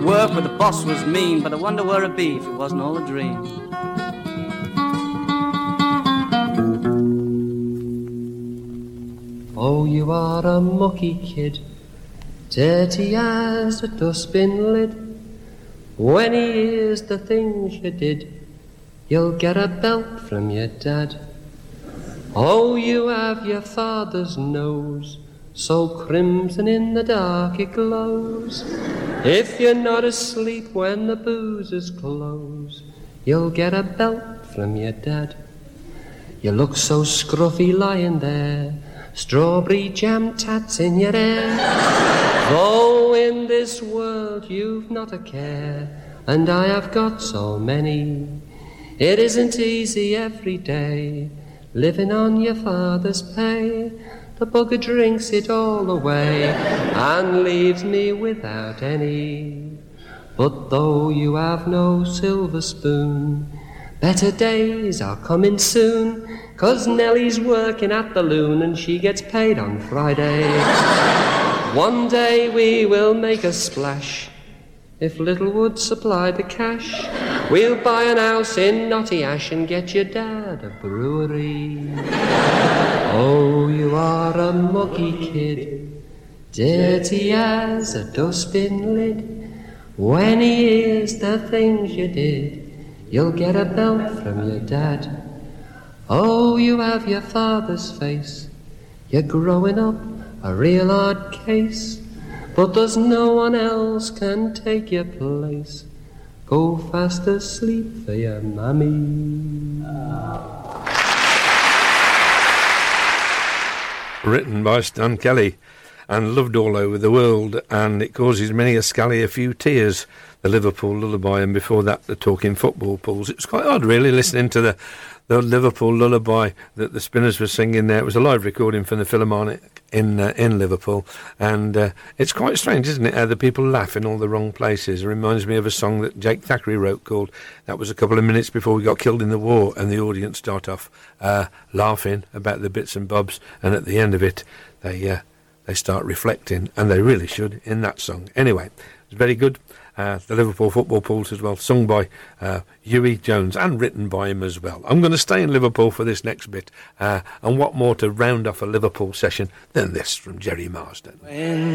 Work where the boss was mean, but I wonder where I'd be if it wasn't all a dream. Oh, you are a mucky kid, dirty as a dustbin lid. When he hears the things you did, you'll get a belt from your dad. Oh, you have your father's nose, so crimson in the dark it glows. If you're not asleep when the boozers close, you'll get a belt from your dad. You look so scruffy lying there, strawberry jam tats in your hair. Though in this world you've not a care, and I have got so many. It isn't easy every day, living on your father's pay. The bugger drinks it all away and leaves me without any. But though you have no silver spoon, better days are coming soon, 'cause Nellie's working at the Loon and she gets paid on Friday. One day we will make a splash, if Littlewood supplied the cash. We'll buy an house in Knotty Ash and get your dad a brewery. Oh, you are a mucky kid, dirty as a dustbin lid. When he hears the things you did, you'll get a belt from your dad. Oh, you have your father's face, you're growing up a real hard case, but there's no one else can take your place. Go fast asleep for your mammy. Written by Stan Kelly and loved all over the world, and it causes many a scally a few tears. The Liverpool Lullaby, and before that the Talking Football Pools. It was quite odd really listening to the Liverpool Lullaby that the Spinners were singing there. It was a live recording from the Philharmonic in Liverpool, and it's quite strange, isn't it, how the people laugh in all the wrong places. It reminds me of a song that Jake Thackeray wrote called That Was a Couple of Minutes Before We Got Killed in the War, and the audience start off laughing about the bits and bobs, and at the end of it they start reflecting, and they really should in that song. Anyway, it was very good. The Liverpool Football Pools as well, sung by Hughie Jones and written by him as well. I'm going to stay in Liverpool for this next bit, and what more to round off a Liverpool session than this from Jerry Marsden.